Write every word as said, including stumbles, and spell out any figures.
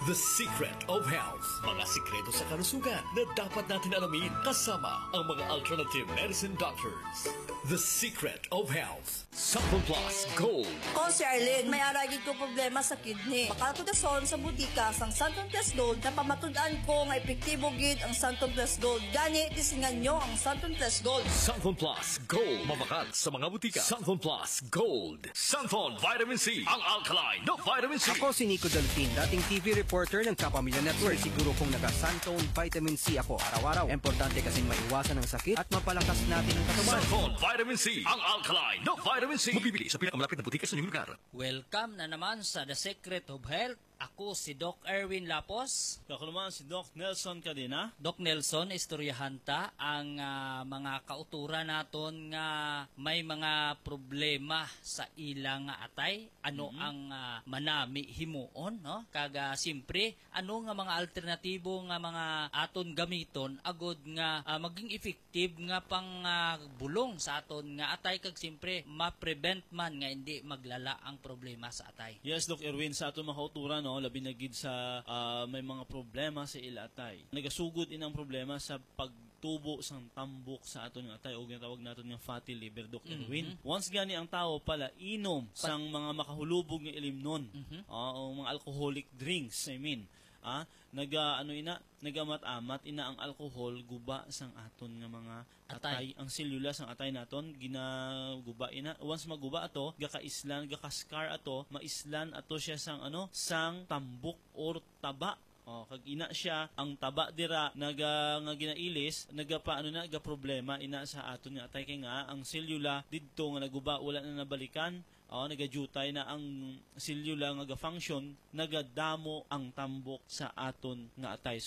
The Secret of Health. Mga sikreto sa kalusugan na dapat natin alamin kasama ang mga alternative medicine doctors. The Secret of Health. Sample Plus Gold. Ko si Arlene, may aragid ko problema sa kidney. Makatudason sa butika sang Santon Plus Gold na pamatud-an ko nga epektibo gid ang Santon Plus Gold. Gani, tisingan nyo ang Santon Plus Gold. Santon Plus Gold. Mamakat sa mga butika. Santon Plus Gold. Santon Vitamin C. Ang alkaline na vitamin C. Ako si Nico Delfin, dating T V reporter ng Kapamilya Network. Siguro kong naka-Santon Vitamin C ako araw-araw. Importante kasing maiwasan ang sakit at mapalakas natin ang katawan. Santon Vitamin C. Ang alkaline na vitamin C. Mabibili sa pinakamalapit na butika sa inyong lugar. Welcome na naman sa The Secret of Health. Ako si Doc Erwin Lapos. Ako naman si Doc Nelson Cadena. Doc Nelson, istoryahanta ang uh, mga kauturan naton nga may mga problema sa ilang atay. Ano mm-hmm. ang uh, manami himuon, no? Kaga simpre, ano nga mga alternatibo nga mga aton gamiton agod nga uh, maging effective nga pang uh, bulong sa aton nga atay kag simpre ma-prevent man nga hindi maglala ang problema sa atay. Yes, Doc Erwin, sa aton mga kauturan, no, labi na gid sa uh, may mga problema sa ilatay. Nagasugod in ang problema sa pagtubo sang tambok sa aton nga atay o ginatawag naton nga fatty liver, Doc Erwin. Mm-hmm. Once gani ang tao pala inom Pat- sang mga makahulubog nga ilimnon, mm-hmm. uh, o mga alcoholic drinks, I mean, ah naga ano ina nagamat-amat ina ang alcohol guba sang aton nga mga atay, atay. Ang selula sang atay naton ginaguba ina once maguba ato gakaislan gakaskar ato maislan ato siya sang ano sang tambok or taba. Oh, kag ina siya ang taba dira naga nga ginailis naga paano na ga problema ina sa aton nga atay kay nga ang selula didto nga naguba wala na nabalikan. Oh, naga-jutay na ang selula nga ga-function nagadamo ang tambok sa aton nga atay.